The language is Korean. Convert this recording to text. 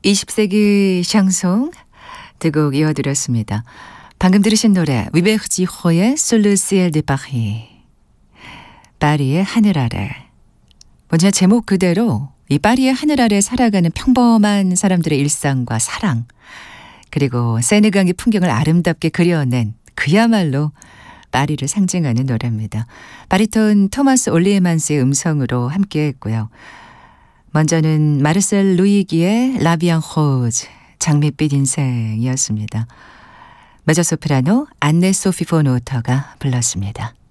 20세기 샹송 두 곡 이어드렸습니다. 방금 들으신 노래 위베르지호의 Sur le ciel de Paris, 파리의 하늘 아래. 먼저 제목 그대로 이 파리의 하늘 아래 살아가는 평범한 사람들의 일상과 사랑, 그리고 세네강의 풍경을 아름답게 그려낸 그야말로 파리를 상징하는 노래입니다. 바리톤 토마스 올리에만스의 음성으로 함께했고요. 먼저는 마르셀 루이기의 라비앙 호즈, 장밋빛 인생이었습니다. 메조소프라노 안네 소피 폰 오터가 불렀습니다.